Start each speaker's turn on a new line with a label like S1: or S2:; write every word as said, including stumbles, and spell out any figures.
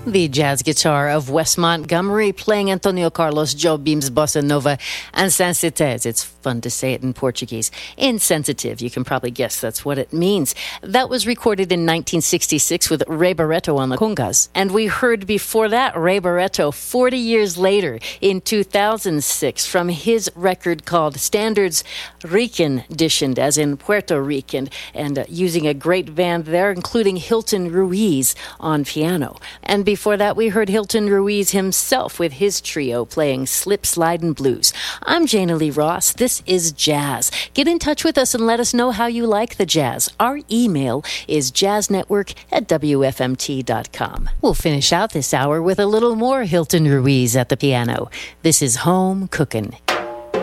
S1: The jazz guitar of Wes Montgomery playing Antonio Carlos Jobim's Bossa Nova and Sensites. It's fun to say it in Portuguese. Insensitive, you can probably guess that's what it means. That was recorded in nineteen sixty-six with Ray Barretto on the congas. And we heard before that Ray Barretto forty years later in two thousand six from his record called Standards Rican Edition, as in Puerto Rican, and uh, using a great band there, including Hilton Ruiz on piano. And before that, we heard Hilton Ruiz himself with his trio playing Slip, Slide, and Blues. I'm Jana Lee Ross. This is Jazz. Get in touch with us and let us know how you like the jazz. Our email is jazznetwork at w f m t dot com. We'll finish out this hour with a little more Hilton Ruiz at the piano. This is Home Cookin'.